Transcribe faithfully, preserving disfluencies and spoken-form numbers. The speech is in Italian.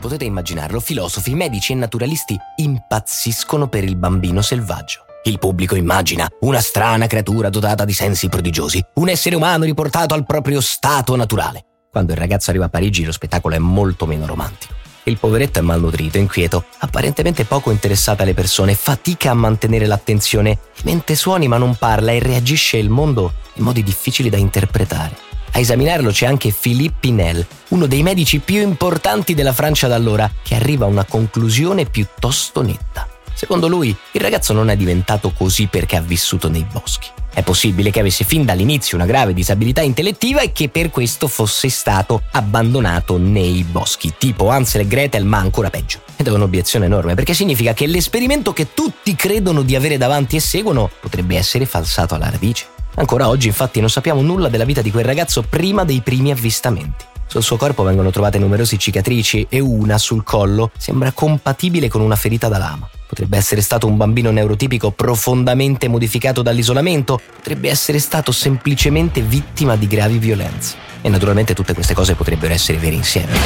potete immaginarlo, filosofi, medici e naturalisti impazziscono per il bambino selvaggio. Il pubblico immagina una strana creatura dotata di sensi prodigiosi, un essere umano riportato al proprio stato naturale. Quando il ragazzo arriva a Parigi lo spettacolo è molto meno romantico. Il poveretto è malnutrito, inquieto, apparentemente poco interessato alle persone, fatica a mantenere l'attenzione, mente suoni ma non parla e reagisce al mondo in modi difficili da interpretare. A esaminarlo c'è anche Philippe Pinel, uno dei medici più importanti della Francia d'allora, che arriva a una conclusione piuttosto netta. Secondo lui, il ragazzo non è diventato così perché ha vissuto nei boschi. È possibile che avesse fin dall'inizio una grave disabilità intellettiva e che per questo fosse stato abbandonato nei boschi, tipo Hansel e Gretel, ma ancora peggio. Ed è un'obiezione enorme, perché significa che l'esperimento che tutti credono di avere davanti e seguono potrebbe essere falsato alla radice. Ancora oggi, infatti, non sappiamo nulla della vita di quel ragazzo prima dei primi avvistamenti. Sul suo corpo vengono trovate numerose cicatrici e una sul collo sembra compatibile con una ferita da lama. Potrebbe essere stato un bambino neurotipico profondamente modificato dall'isolamento, potrebbe essere stato semplicemente vittima di gravi violenze. E naturalmente tutte queste cose potrebbero essere vere insieme.